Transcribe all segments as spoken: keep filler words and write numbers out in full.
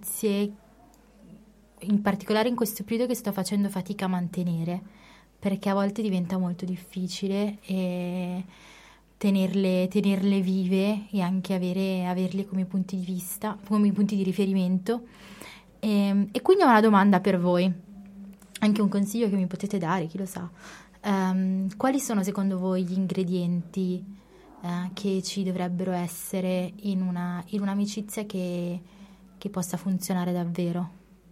amicizie, in particolare in questo periodo, che sto facendo fatica a mantenere, perché a volte diventa molto difficile e tenerle, tenerle vive e anche avere, averle come punti di vista, come punti di riferimento. E, e quindi ho una domanda per voi, anche un consiglio che mi potete dare, chi lo sa. Um, quali sono secondo voi gli ingredienti uh, che ci dovrebbero essere in una, in un'amicizia che, che possa funzionare davvero?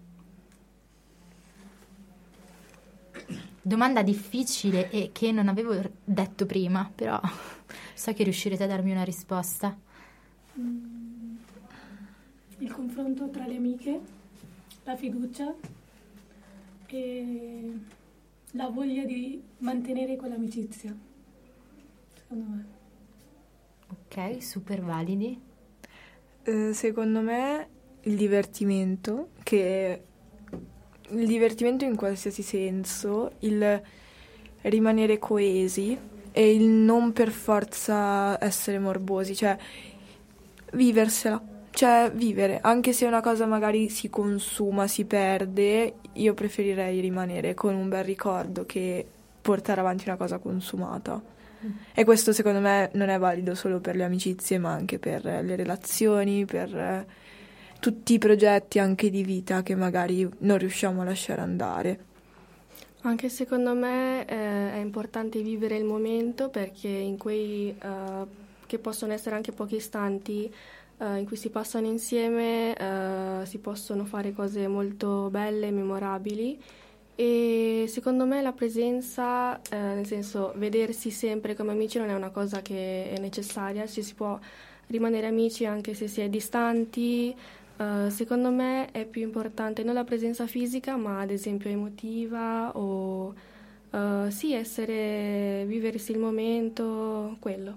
Domanda difficile e che non avevo detto prima, però so che riuscirete a darmi una risposta. Mm, il confronto tra le amiche, la fiducia e la voglia di mantenere quell'amicizia, secondo me. Ok, super validi. Eh, secondo me il divertimento, che il divertimento in qualsiasi senso, il rimanere coesi e il non per forza essere morbosi, cioè viversela, cioè vivere, anche se una cosa magari si consuma, si perde, io preferirei rimanere con un bel ricordo che portare avanti una cosa consumata. Mm. E questo secondo me non è valido solo per le amicizie, ma anche per le relazioni, per tutti i progetti anche di vita che magari non riusciamo a lasciare andare. Anche secondo me eh, è importante vivere il momento, perché in quei uh, che possono essere anche pochi istanti uh, in cui si passano insieme uh, si possono fare cose molto belle, memorabili, e secondo me la presenza, eh, nel senso vedersi sempre come amici non è una cosa che è necessaria, ci si può rimanere amici anche se si è distanti. Uh, secondo me è più importante non la presenza fisica, ma ad esempio emotiva, o uh, sì, essere, viversi il momento, quello.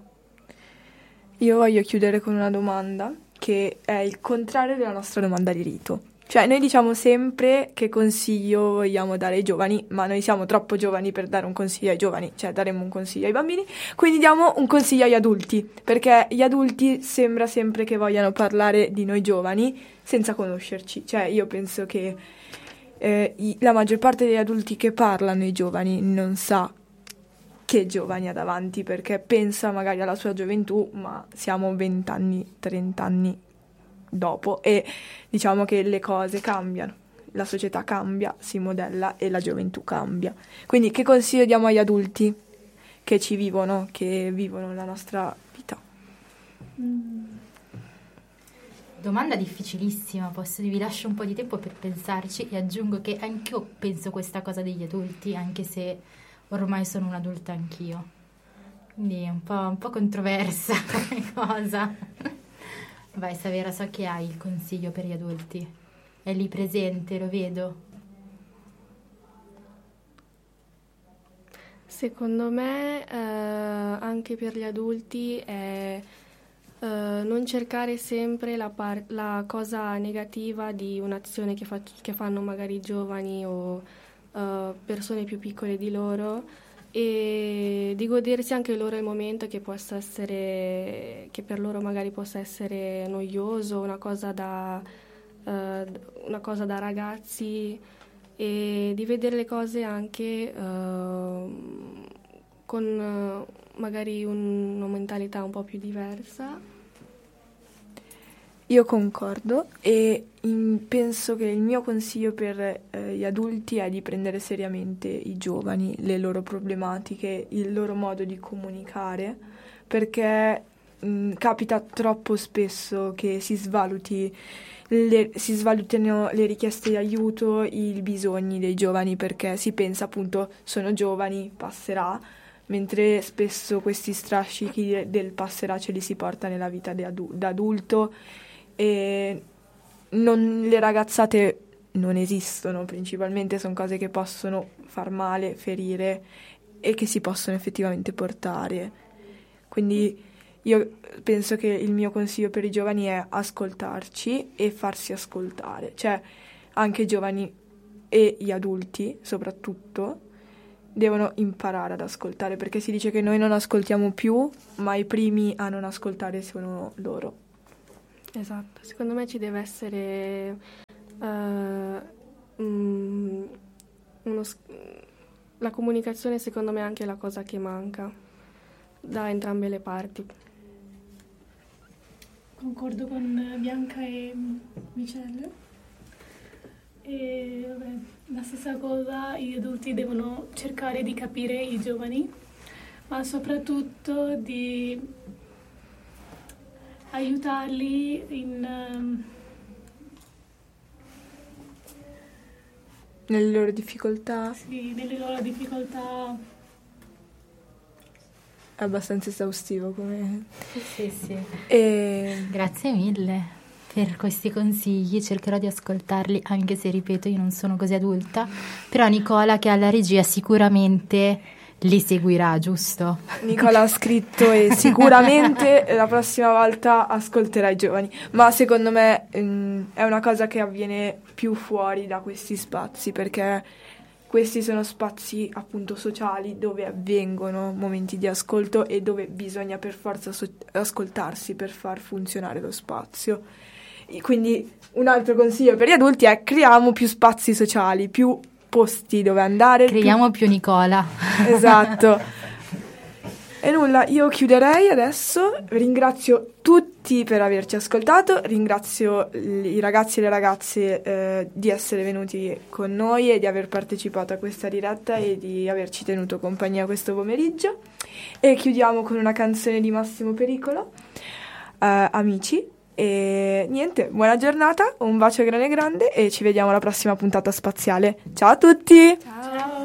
Io voglio chiudere con una domanda che è il contrario della nostra domanda di rito. Cioè, noi diciamo sempre che consiglio vogliamo dare ai giovani, ma noi siamo troppo giovani per dare un consiglio ai giovani, cioè daremo un consiglio ai bambini, quindi diamo un consiglio agli adulti, perché gli adulti sembra sempre che vogliano parlare di noi giovani senza conoscerci. Cioè, io penso che eh, i, la maggior parte degli adulti che parlano ai giovani non sa che giovani ha davanti, perché pensa magari alla sua gioventù, ma siamo vent'anni, trent'anni dopo, e diciamo che le cose cambiano, la società cambia, si modella e la gioventù cambia. Quindi che consiglio diamo agli adulti che ci vivono, che vivono la nostra vita? Mm. Domanda difficilissima, posso, vi lascio un po' di tempo per pensarci, e aggiungo che anch'io penso questa cosa degli adulti, anche se ormai sono un'adulta anch'io, quindi è un po', un po' controversa come cosa. Vai Savera, so che hai il consiglio per gli adulti, è lì presente, lo vedo. Secondo me eh, anche per gli adulti è eh, non cercare sempre la, par- la cosa negativa di un'azione che, fa- che fanno magari i giovani o eh, persone più piccole di loro, e di godersi anche loro il momento, che possa essere, che per loro magari possa essere noioso, una cosa da, eh, una cosa da ragazzi, e di vedere le cose anche eh, con eh, magari un, una mentalità un po' più diversa. Io concordo, e in, penso che il mio consiglio per eh, gli adulti è di prendere seriamente i giovani, le loro problematiche, il loro modo di comunicare, perché mh, capita troppo spesso che si svaluti le, si svalutino le richieste di aiuto, i bisogni dei giovani, perché si pensa appunto sono giovani, passerà, mentre spesso questi strascichi del passerà ce li si porta nella vita da adu- adulto. E non, le ragazzate non esistono, principalmente sono cose che possono far male, ferire, e che si possono effettivamente portare. Quindi io penso che il mio consiglio per i giovani è ascoltarci e farsi ascoltare, cioè anche i giovani e gli adulti soprattutto devono imparare ad ascoltare, perché si dice che noi non ascoltiamo più, ma i primi a non ascoltare sono loro. Esatto, secondo me ci deve essere uh, mm, uno, la comunicazione secondo me è anche la cosa che manca da entrambe le parti. Concordo con Bianca e Michelle. E vabbè, la stessa cosa, gli adulti devono cercare di capire i giovani, ma soprattutto di aiutarli in, um, nelle loro difficoltà. sì, nelle loro difficoltà. È abbastanza esaustivo come... Sì, sì. E... Grazie mille per questi consigli, cercherò di ascoltarli, anche se ripeto io non sono così adulta, però Nicola che ha la regia sicuramente li seguirà, giusto? Nicola ha scritto e sicuramente la prossima volta ascolterà i giovani, ma secondo me ehm, è una cosa che avviene più fuori da questi spazi, perché questi sono spazi appunto sociali dove avvengono momenti di ascolto e dove bisogna per forza so- ascoltarsi per far funzionare lo spazio. E quindi un altro consiglio per gli adulti è: creiamo più spazi sociali, più posti dove andare. Creiamo più, più Nicola. Esatto. E nulla, io chiuderei adesso. Ringrazio tutti per averci ascoltato, ringrazio i ragazzi e le ragazze eh, di essere venuti con noi e di aver partecipato a questa diretta e di averci tenuto compagnia questo pomeriggio. E chiudiamo con una canzone di Massimo Pericolo, eh, Amici. E niente, buona giornata, un bacio grande grande e ci vediamo alla prossima puntata spaziale. Ciao a tutti! Ciao!